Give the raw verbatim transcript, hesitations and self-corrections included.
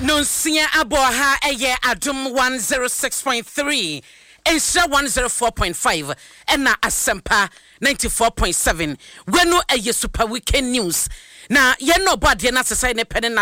Nonsia aboha eye adum one oh six point three. Insha one oh four point five. Ena asempa ninety-four point seven. Wenu eye super weekend news. Na ye no bad ye na sasa ne pene na